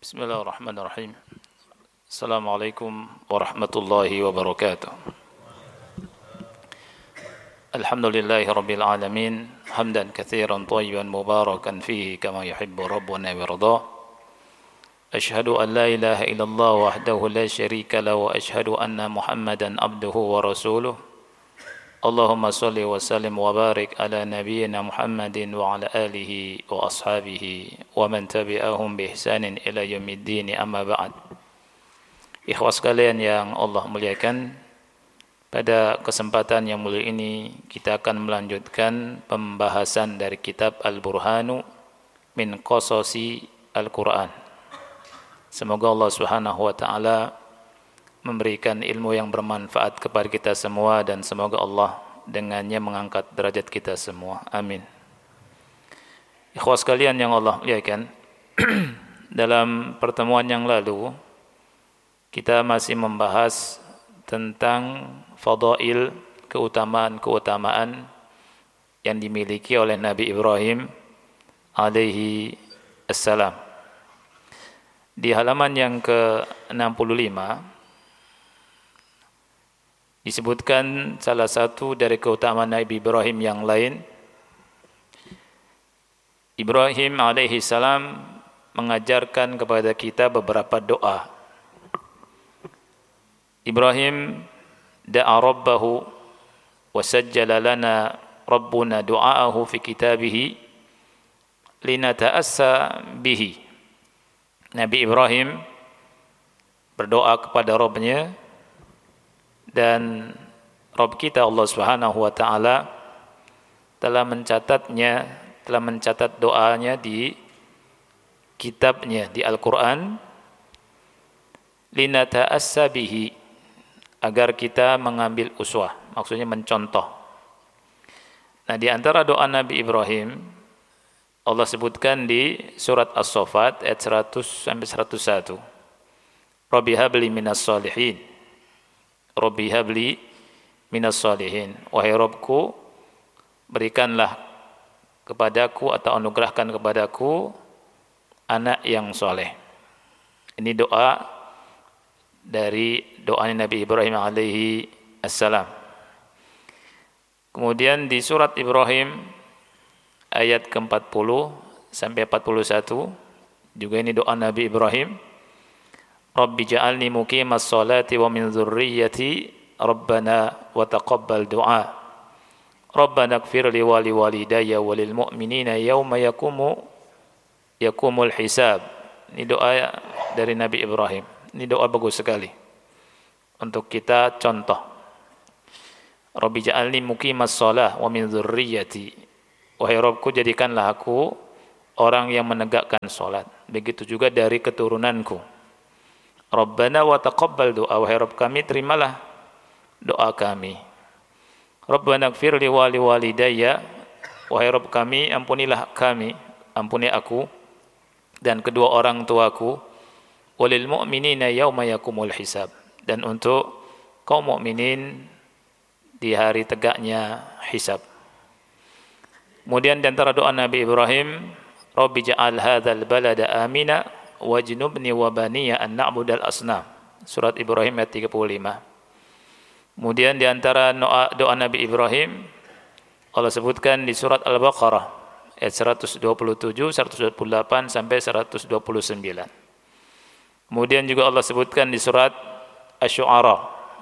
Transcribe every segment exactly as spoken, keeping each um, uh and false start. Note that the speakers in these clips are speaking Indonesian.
Bismillahirrahmanirrahim. Assalamualaikum warahmatullahi wabarakatuh. Alhamdulillahi rabbil alamin, hamdan katsiran thayyiban mubarakan fihi kama yuhibbu rabbuna wa yarda. Ashhadu an la ilaha illallah wahdahu la syarika lahu wa ashhadu anna Muhammadan abduhu wa rasuluh. Allahumma salli wa sallim wa barik ala nabiyyina Muhammadin wa ala alihi wa ashabihi wa man tabi'ahum bi ihsanin ila yaumiddin, amma ba'd. Ikhwas sekalian yang Allah muliakan, pada kesempatan yang mulia ini kita akan melanjutkan pembahasan dari kitab Al-Burhanu min Qasasi Al-Quran. Semoga Allah Subhanahu wa taala memberikan ilmu yang bermanfaat kepada kita semua, dan semoga Allah dengannya mengangkat derajat kita semua. Amin. Ikhwas sekalian yang Allah muliakan, dalam pertemuan yang lalu kita masih membahas tentang fadail, keutamaan-keutamaan yang dimiliki oleh Nabi Ibrahim alaihi assalam. Di halaman yang ke enam puluh lima disebutkan salah satu dari keutamaan Nabi Ibrahim yang lain. Ibrahim alaihi salam mengajarkan kepada kita beberapa doa. Ibrahim da'a rabbahu wa sajjala lana rabbuna du'aahu fi kitabihi linata'assa bihi. Nabi Ibrahim berdoa kepada Rabb-Nya, dan Rabb kita Allah Subhanahu wa taala telah mencatatnya, telah mencatat doanya di kitabnya, di Al-Qur'an, linata'assa bihi, agar kita mengambil uswah, maksudnya mencontoh. Nah, di antara doa Nabi Ibrahim Allah sebutkan di surat As-Saffat ayat seratus sampai seratus satu. Rabbi habli minas shalihin. Rabbi habli minas shalihin. Wahai Rabbku, berikanlah kepadaku atau anugerahkan kepadaku anak yang soleh. Ini doa dari doanya Nabi Ibrahim alaihi assalam. Kemudian di surat Ibrahim ayat ke empat puluh sampai empat puluh satu juga ini doa Nabi Ibrahim. Rabbi ja'alni muqimas salati wa min dzurriyyati rabbana wa taqabbal du'a. Rabbana ighfir li wa li walidayya wa lil mu'minina yauma yaqumu yaqumul hisab. Ini doa dari Nabi Ibrahim. Ini doa bagus sekali untuk kita contoh. Rabbi ja'alni muqimas shalah wa min dzurriyyati. Wahai Rabbku, jadikanlah aku orang yang menegakkan salat. Begitu juga dari keturunanku. Rabbana wa taqabbal du'a. Wahai Rabb kami, terimalah doa kami. Rabbana ighfir li wa li walidayya. Wahai Rabb kami, ampunilah kami, ampuni aku dan kedua orang tuaku. Walil mu'minina yauma yaqumul hisab. Dan untuk kaum mukminin di hari tegaknya hisab. Kemudian di antara doa Nabi Ibrahim, Rabbi ja'al hadzal balada amina wajnubni wa baniya an na'budal asnam. Surat Ibrahim ayat tiga puluh lima. Kemudian di antara doa, doa Nabi Ibrahim Allah sebutkan di surat Al-Baqarah ayat seratus dua puluh tujuh, seratus dua puluh delapan sampai seratus dua puluh sembilan. Kemudian juga Allah sebutkan di surat Asy-Syu'ara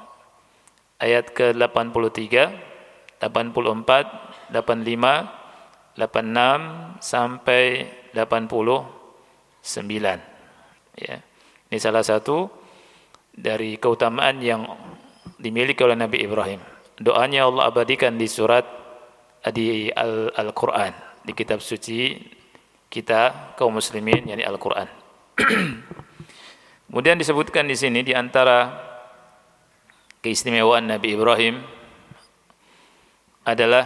ayat ke delapan puluh tiga, delapan puluh empat, delapan puluh lima, delapan puluh enam sampai delapan puluh sembilan. Ya. Ini salah satu dari keutamaan yang dimiliki oleh Nabi Ibrahim. Doanya Allah abadikan di surat di Al-Qur'an, di kitab suci kita kaum muslimin, yakni Al-Qur'an. Kemudian disebutkan di sini di antara keistimewaan Nabi Ibrahim adalah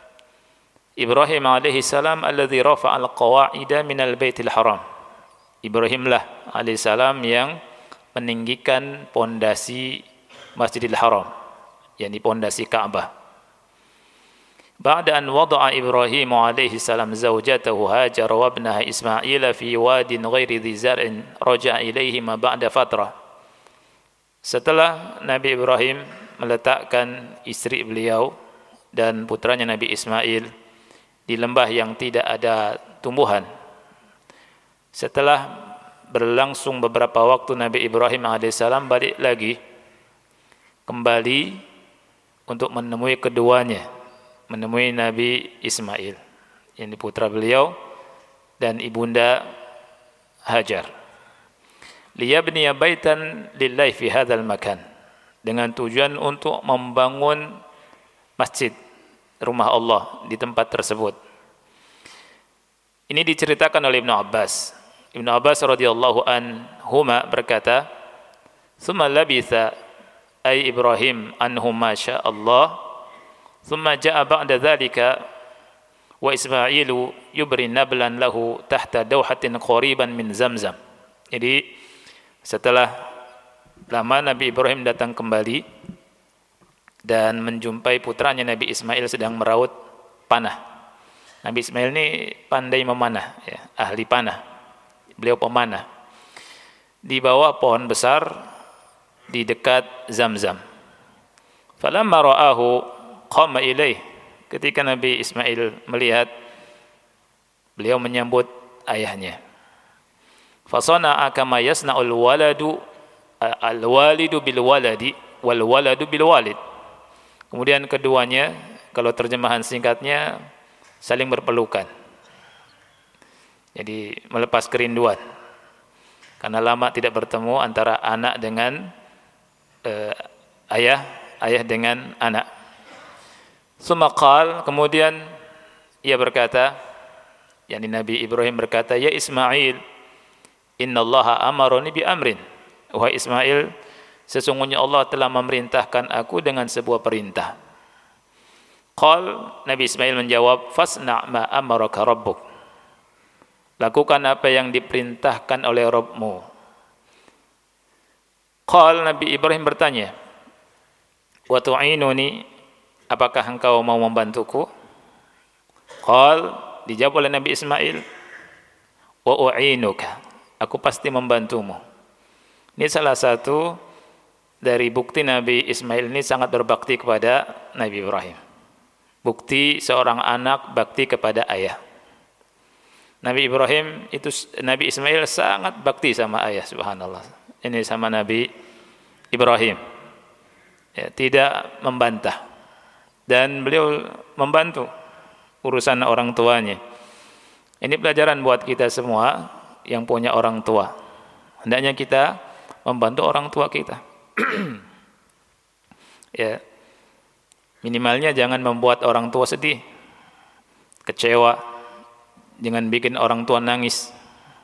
Ibrahim alaihi salam alladzi rafa'al qawa'ida minal baitil haram. Ibrahimlah alaihi salam yang meninggikan pondasi Masjidil Haram, yakni pondasi Ka'bah. Ba'da an wada'a Ibrahim alaihi salam zawjatahu Hajar wa ibnaha Ismail fi wadin ghairi dhi zar'in raja'a ilaihima ba'da fatrah. Setelah Nabi Ibrahim meletakkan istri beliau dan putranya Nabi Ismail di lembah yang tidak ada tumbuhan. Setelah berlangsung beberapa waktu, Nabi Ibrahim alaihissalam balik lagi kembali untuk menemui keduanya, menemui Nabi Ismail, yang putra beliau dan ibunda Hajar. Liyabniya baitan lillahi fi hadzal makan, dengan tujuan untuk membangun masjid, rumah Allah di tempat tersebut. Ini diceritakan oleh Ibnu Abbas. Ibnu Abbas radhiyallahu anhuma berkata, "Tsumma labitha ay Ibrahim anhum ma syaa Allah, tsumma jaa ba'da dzalika wa Ismailu yubri nablan lahu tahta dawhatin qariban min Zamzam." Jadi setelah lama Nabi Ibrahim datang kembali dan menjumpai putranya Nabi Ismail sedang meraut panah. Nabi Ismail ini pandai memanah, ya, ahli panah. Beliau pemanah. Di bawah pohon besar di dekat Zamzam. Falamma ra'ahu qama ilaih. Ketika Nabi Ismail melihat, beliau menyambut ayahnya. Fasana'a kama yasna'ul waladu al-walidu bil waladi wal waladu bil walid. Kemudian keduanya, kalau terjemahan singkatnya, saling berpelukan. Jadi melepas kerinduan karena lama tidak bertemu antara anak dengan eh, ayah, ayah dengan anak. Tsumma qala, kemudian ia berkata, yakni Nabi Ibrahim berkata, "Ya Ismail, innallaha amaroni bi amrin." Wahai Ismail, sesungguhnya Allah telah memerintahkan aku dengan sebuah perintah. Qal, Nabi Ismail menjawab, "Fasna' ma amaraka rabbuk." Lakukan apa yang diperintahkan oleh Rabbmu. Qal, Nabi Ibrahim bertanya, "Wa tu'inuni, apakah engkau mau membantuku?" Qal, dijawab oleh Nabi Ismail, "Wa u'inuka, aku pasti membantumu." Ini salah satu dari bukti Nabi Ismail ini sangat berbakti kepada Nabi Ibrahim. Bukti seorang anak bakti kepada ayah. Nabi Ibrahim itu, Nabi Ismail sangat bakti sama ayah, subhanallah. Ini sama Nabi Ibrahim, ya, tidak membantah, dan beliau membantu urusan orang tuanya. Ini pelajaran buat kita semua yang punya orang tua. Hendaknya kita membantu orang tua kita. Ya, minimalnya jangan membuat orang tua sedih, kecewa, jangan bikin orang tua nangis.